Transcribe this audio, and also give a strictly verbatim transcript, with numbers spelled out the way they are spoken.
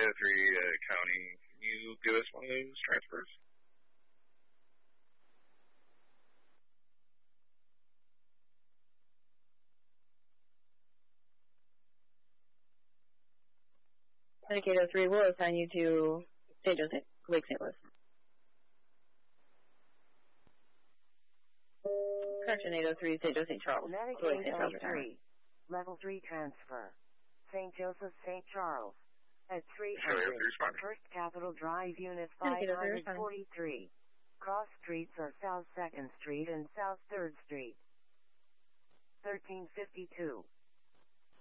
Mankato three uh, County, can you give us one of those transfers? Mankato three will assign you to Saint Joseph, Lake Saint Louis. Correction eight oh three, Saint Joseph, Saint Charles. Lake Saint Charles three, Level three transfer. Saint Joseph, Saint Charles. At three hundred, First Capitol Drive, Unit five forty-three. Cross streets are South second Street and South third Street. thirteen fifty-two.